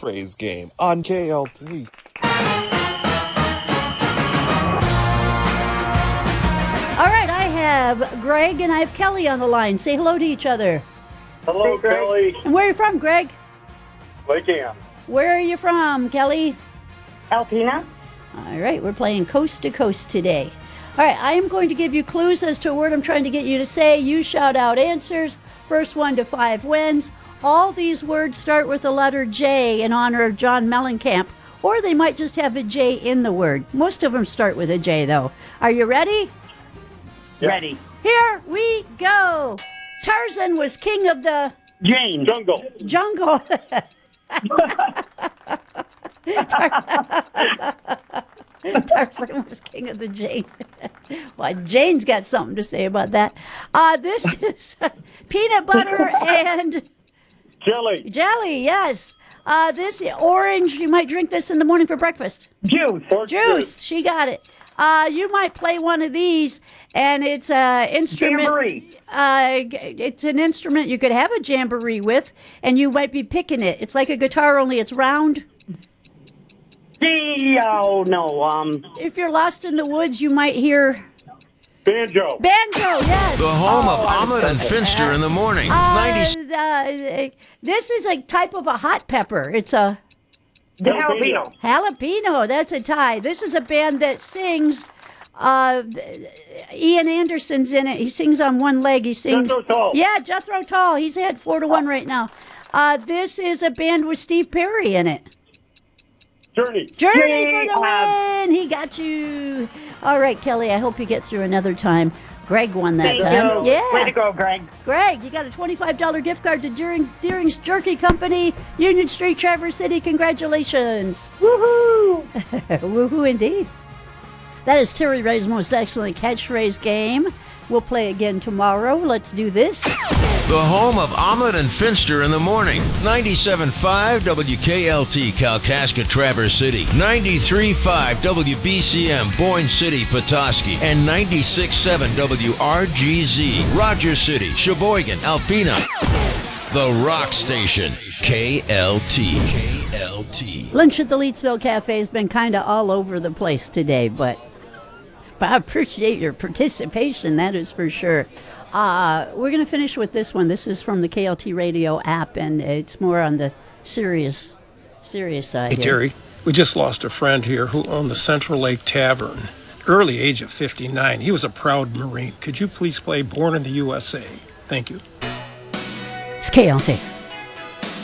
catchphrase game on KLT. All right, I have Greg and I have Kelly on the line. Say hello to each other. Hello, Kelly. And where are you from, Greg? Lake Ann. Where are you from, Kelly? Alpena. All right, we're playing Coast to Coast today. All right, I am going to give you clues as to a word I'm trying to get you to say. You shout out answers. First 1 to 5 wins. All these words start with the letter J in honor of John Mellencamp, or they might just have a J in the word. Most of them start with a J, though. Are you ready? Yeah. Ready. Here we go. Tarzan was king of the Jane. Jungle. jungle. Tarzan was king of the Jane. Well, Jane's got something to say about that. This is peanut butter and Jelly. jelly, yes. This orange, you might drink this in the morning for breakfast. Juice. Orange Juice, she got it. You might play one of these, and it's an instrument. Jamboree. It's an instrument you could have a jamboree with, and you might be picking it. It's like a guitar, only it's round. Oh, no. If you're lost in the woods, you might hear Banjo. banjo, yes. The home of Omelet and Finster in the morning. 90. This is a type of a hot pepper. It's a Jalapeno. jalapeno. That's a tie. This is a band that sings. Ian Anderson's in it. He sings on one leg. He sings. Jethro Tull. Yeah, Jethro Tull. He's at 4-1 right now. This is a band with Steve Perry in it. Journey. Journey for the win. He got you. All right, Kelly. I hope you get through another time. Greg won that Thank time. you. Yeah. Way to go, Greg. Greg, you got a $25 gift card to Deering's Jerky Company, Union Street, Traverse City. Congratulations. Woohoo! Woohoo indeed. That is Terry Ray's most excellent catchphrase game. We'll play again tomorrow. Let's do this. The home of Omelet and Finster in the morning. 97.5 WKLT Kalkaska Traverse City. 93.5 WBCM Boyne City Petoskey. And 96.7 WRGZ Rogers City, Sheboygan, Alpena. The Rock Station. KLT. KLT. Lunch at the Leetsville Cafe has been kind of all over the place today, but I appreciate your participation, that is for sure. We're going to finish with this one. This is from the KLT radio app, and it's more on the serious side. Hey, Terry, we just lost a friend here who owned the Central Lake Tavern. Early age of 59. He was a proud Marine. Could you please play Born in the USA? Thank you. It's KLT.